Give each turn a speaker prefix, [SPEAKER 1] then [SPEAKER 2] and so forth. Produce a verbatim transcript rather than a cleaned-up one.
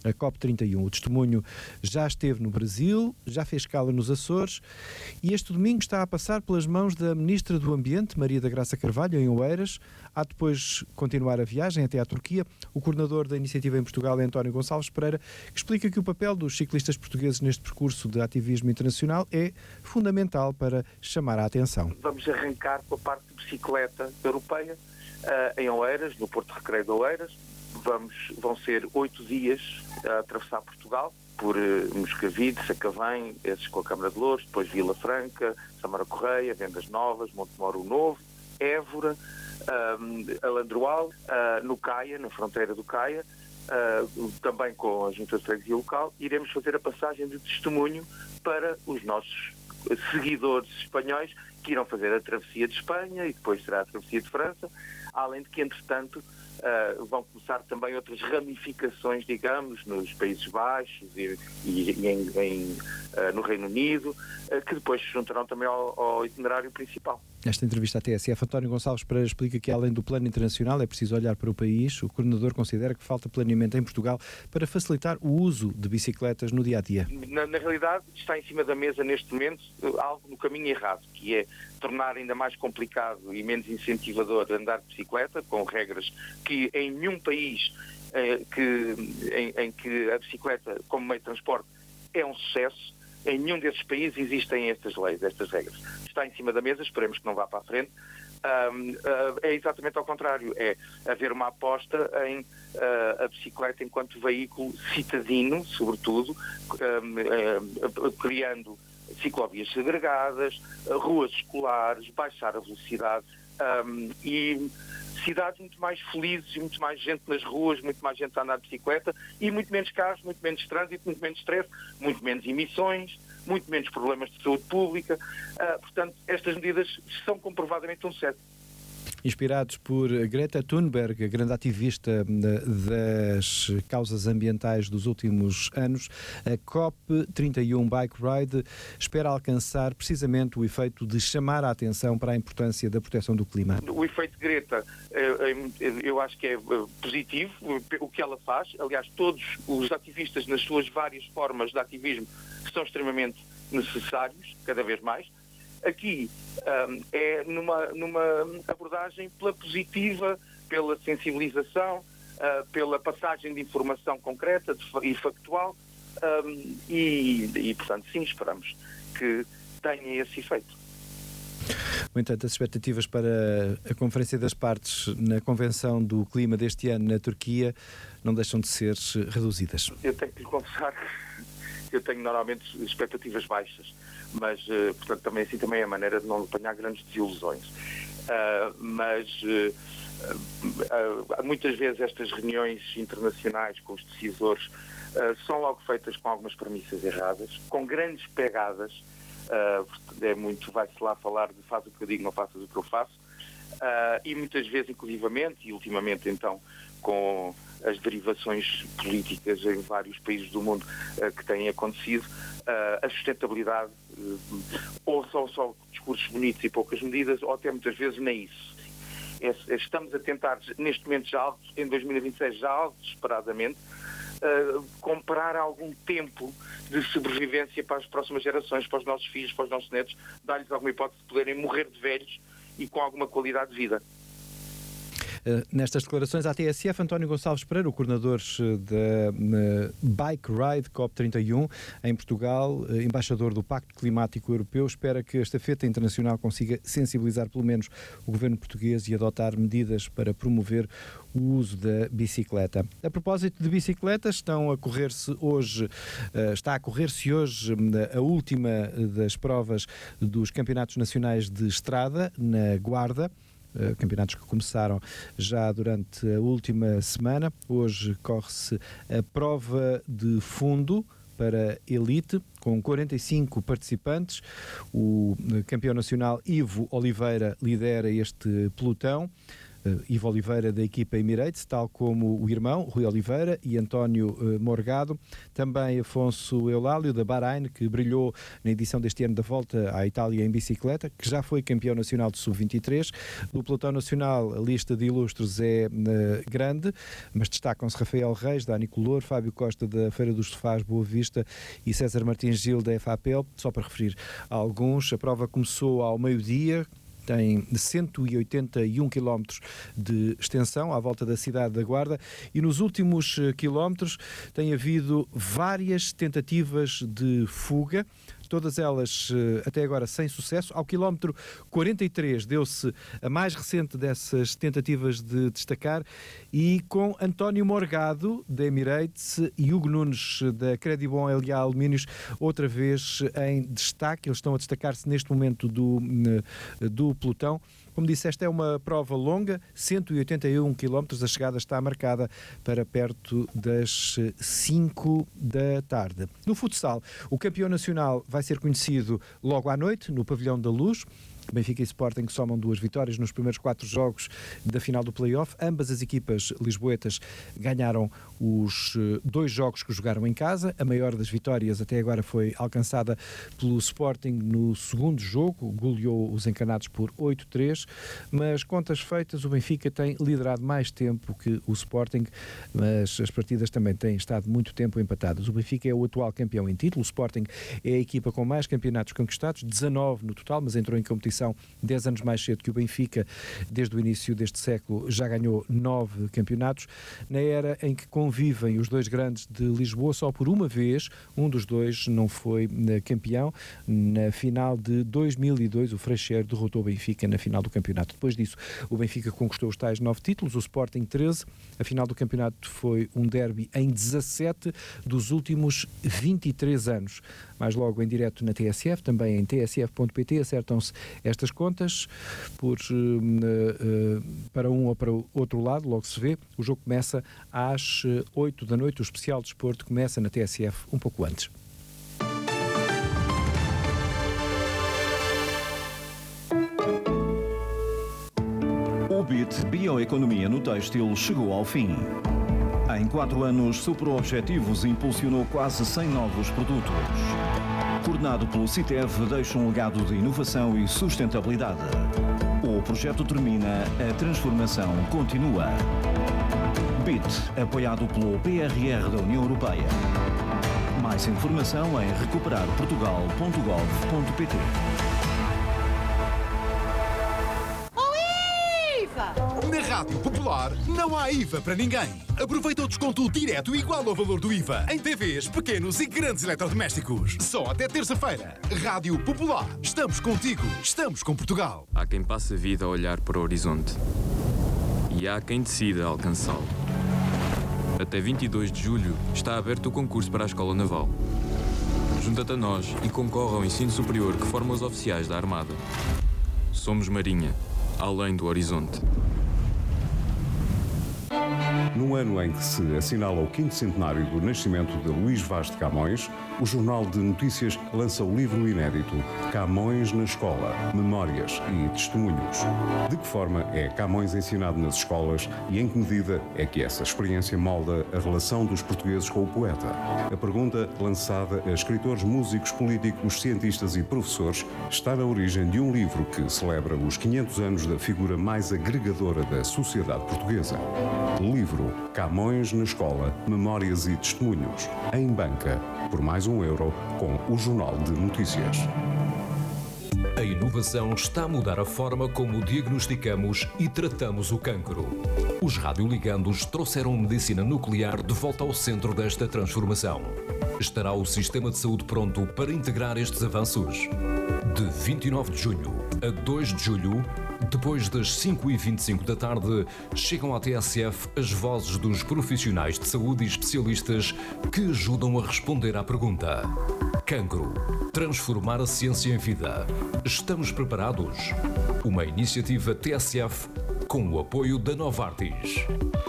[SPEAKER 1] a COP trinta e um. O testemunho já esteve no Brasil, já fez escala nos Açores e este domingo está a passar pelas mãos da Ministra do Ambiente, Maria da Graça Carvalho, em Oeiras. Há depois continuar a viagem até à Turquia. O coordenador da iniciativa em Portugal é António Gonçalves Pereira, que explica que o papel dos ciclistas portugueses neste percurso de ativismo internacional é fundamental para chamar a atenção.
[SPEAKER 2] Vamos arrancar com a parte de bicicleta europeia uh, em Oeiras, no Porto Recreio de Oeiras. Vamos, vão ser oito dias a atravessar Portugal, por uh, Moscavide, Sacavém, esses com a Câmara de Louros, depois Vila Franca, Samara Correia, Vendas Novas, Montemoro Novo, Évora, um, Alandroal, uh, no Caia, na fronteira do Caia, uh, também com a Junta de Freguesia Local. Iremos fazer a passagem de testemunho para os nossos seguidores espanhóis que irão fazer a travessia de Espanha e depois será a travessia de França, além de que, entretanto, Uh, vão começar também outras ramificações, digamos, nos Países Baixos e, e, e em, em, uh, no Reino Unido, uh, que depois se juntarão também ao, ao itinerário principal.
[SPEAKER 1] Nesta entrevista à T S F, António Gonçalves Pereira explica que, além do plano internacional, é preciso olhar para o país. O coordenador considera que falta planeamento em Portugal para facilitar o uso de bicicletas no dia-a-dia.
[SPEAKER 2] Na, na realidade, está em cima da mesa neste momento algo no caminho errado, que é tornar ainda mais complicado e menos incentivador andar de bicicleta, com regras que em nenhum país eh, que, em, em que a bicicleta como meio de transporte é um sucesso. Em nenhum desses países existem estas leis, estas regras. Está em cima da mesa, esperemos que não vá para a frente. Um, uh, é exatamente ao contrário, é haver uma aposta em uh, a bicicleta enquanto veículo citadino, sobretudo, um, uh, criando ciclovias segregadas, uh, ruas escolares, baixar a velocidade um, e cidades muito mais felizes, muito mais gente nas ruas, muito mais gente a andar de bicicleta e muito menos carros, muito menos trânsito, muito menos stress, muito menos emissões, muito menos problemas de saúde pública. Uh, portanto, estas medidas são comprovadamente um sucesso.
[SPEAKER 1] Inspirados por Greta Thunberg, a grande ativista das causas ambientais dos últimos anos, a COP trinta e um Bike Ride espera alcançar precisamente o efeito de chamar a atenção para a importância da proteção do clima.
[SPEAKER 2] O efeito Greta, eu acho que é positivo, o que ela faz. Aliás, todos os ativistas nas suas várias formas de ativismo são extremamente necessários, cada vez mais. Aqui um, é numa, numa abordagem pela positiva, pela sensibilização, uh, pela passagem de informação concreta de, e factual um, e, e, portanto, sim, esperamos que tenha esse efeito.
[SPEAKER 1] No entanto, as expectativas para a Conferência das Partes na Convenção do Clima deste ano na Turquia não deixam de ser reduzidas.
[SPEAKER 2] Eu tenho que lhe confessar que eu tenho normalmente expectativas baixas, mas, uh, portanto, também assim também é a maneira de não apanhar grandes desilusões. Uh, mas uh, uh, uh, muitas vezes estas reuniões internacionais com os decisores uh, são logo feitas com algumas premissas erradas, com grandes pegadas. Uh, é muito, vai-se lá falar de faz o que eu digo, não faças o que eu faço. Uh, e muitas vezes, inclusivamente, e ultimamente então, com as derivações políticas em vários países do mundo uh, que têm acontecido, uh, a sustentabilidade, uh, ou só, só discursos bonitos e poucas medidas, ou até muitas vezes nem isso. É, estamos a tentar, neste momento já, em dois mil e vinte e seis, já algo desesperadamente, uh, comprar algum tempo de sobrevivência para as próximas gerações, para os nossos filhos, para os nossos netos, dar-lhes alguma hipótese de poderem morrer de velhos e com alguma qualidade de vida.
[SPEAKER 1] Uh, nestas declarações à T S F, António Gonçalves Pereira, o coordenador da uh, Bike Ride COP trinta e um em Portugal, uh, embaixador do Pacto Climático Europeu, espera que esta Estafeta Internacional consiga sensibilizar pelo menos o governo português e adotar medidas para promover o uso da bicicleta. A propósito de bicicletas, estão a correr-se hoje, uh, está a correr-se hoje a última das provas dos Campeonatos Nacionais de Estrada na Guarda. Uh, campeonatos que começaram já durante a última semana. Hoje corre-se a prova de fundo para elite, com quarenta e cinco participantes. O campeão nacional Ivo Oliveira lidera este pelotão. Ivo Oliveira da equipa Emirates, tal como o irmão Rui Oliveira e António Morgado. Também Afonso Eulálio da Bahrein, que brilhou na edição deste ano da Volta à Itália em bicicleta, que já foi campeão nacional de sub vinte e três. Do pelotão nacional, a lista de ilustres é uh, grande, mas destacam-se Rafael Reis, Dani Color, Fábio Costa da Feira dos Sofás Boa Vista e César Martins Gil da F A P E L, só para referir a alguns. A prova começou ao meio-dia, tem cento e oitenta e um quilómetros de extensão à volta da cidade da Guarda, e nos últimos quilómetros tem havido várias tentativas de fuga, todas elas até agora sem sucesso. Ao quilómetro quarenta e três deu-se a mais recente dessas tentativas de destacar, e com António Morgado da Emirates e Hugo Nunes da Credibon L A Alumínios outra vez em destaque. Eles estão a destacar-se neste momento do, do pelotão. Como disse, esta é uma prova longa, cento e oitenta e um quilómetros, a chegada está marcada para perto das cinco da tarde. No futsal, o campeão nacional vai ser conhecido logo à noite, no Pavilhão da Luz. Benfica e Sporting somam duas vitórias nos primeiros quatro jogos da final do play-off. Ambas as equipas lisboetas ganharam os dois jogos que jogaram em casa. A maior das vitórias até agora foi alcançada pelo Sporting no segundo jogo, goleou os encanados por oito a três, mas contas feitas, o Benfica tem liderado mais tempo que o Sporting, mas as partidas também têm estado muito tempo empatadas. O Benfica é o atual campeão em título, o Sporting é a equipa com mais campeonatos conquistados, dezanove no total, mas entrou em competição dez anos mais cedo que o Benfica. Desde o início deste século já ganhou nove campeonatos. Na era em que convivem os dois grandes de Lisboa, só por uma vez um dos dois não foi campeão. Na final de dois mil e dois, o Freixeiro derrotou o Benfica na final do campeonato. Depois disso, o Benfica conquistou os tais nove títulos, o Sporting treze. A final do campeonato foi um derby em dezassete dos últimos vinte e três anos. Mais logo em direto na T S F, também em t s f ponto p t, acertam-se estas contas por, uh, uh, para um ou para o outro lado, logo se vê. O jogo começa às oito da noite, o especial de desporto começa na T S F um pouco antes.
[SPEAKER 3] O B I T Bioeconomia no Têxtil chegou ao fim. Em quatro anos, superou objetivos e impulsionou quase cem novos produtos. Coordenado pelo CITEV, deixa um legado de inovação e sustentabilidade. O projeto termina, a transformação continua. B I T, apoiado pelo P R R da União Europeia. Mais informação em recuperar portugal ponto gov ponto p t.
[SPEAKER 4] Na Rádio Popular não há I V A para ninguém. Aproveita o desconto direto igual ao valor do I V A em T Vs, pequenos e grandes eletrodomésticos. Só até terça-feira. Rádio Popular. Estamos contigo. Estamos com Portugal.
[SPEAKER 5] Há quem passe a vida a olhar para o horizonte. E há quem decida alcançá-lo. Até vinte e dois de julho está aberto o concurso para a Escola Naval. Junta-te a nós e concorre ao ensino superior que forma os oficiais da Armada. Somos Marinha. Além do horizonte.
[SPEAKER 6] No ano em que se assinala o quinto centenário do nascimento de Luís Vaz de Camões, o Jornal de Notícias lança o livro inédito Camões na Escola, Memórias e Testemunhos. De que forma é Camões ensinado nas escolas e em que medida é que essa experiência molda a relação dos portugueses com o poeta? A pergunta, lançada a escritores, músicos, políticos, cientistas e professores, está na origem de um livro que celebra os quinhentos anos da figura mais agregadora da sociedade portuguesa. Livro Camões na Escola, Memórias e Testemunhos, em banca, por mais um euro, com o Jornal de Notícias.
[SPEAKER 7] A inovação está a mudar a forma como diagnosticamos e tratamos o cancro. Os radioligandos trouxeram medicina nuclear de volta ao centro desta transformação. Estará o sistema de saúde pronto para integrar estes avanços? De vinte e nove de junho a dois de julho, depois das cinco e vinte e cinco da tarde, chegam à T S F as vozes dos profissionais de saúde e especialistas que ajudam a responder à pergunta: cancro, transformar a ciência em vida. Estamos preparados? Uma iniciativa T S F com o apoio da Novartis.